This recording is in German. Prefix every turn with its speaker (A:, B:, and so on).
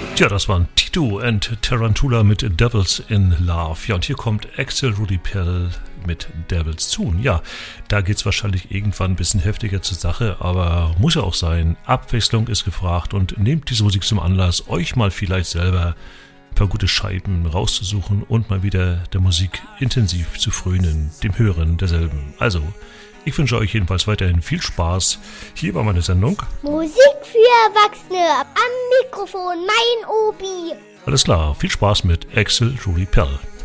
A: Ja, das waren Tito and Tarantula mit Devils in Love. Ja, und hier kommt Axel Rudi Pell mit Devil's Tune. Ja, da geht's wahrscheinlich irgendwann ein bisschen heftiger zur Sache, aber muss ja auch sein. Abwechslung ist gefragt und nehmt diese Musik zum Anlass, euch mal vielleicht selber ein paar gute Scheiben rauszusuchen und mal wieder der Musik intensiv zu frönen, dem Hören derselben. Also, ich wünsche euch jedenfalls weiterhin viel Spaß hier bei meiner Sendung
B: Musik für Erwachsene. Am Mikrofon mein Obi.
A: Alles klar, viel Spaß mit Axel Rudi Pell.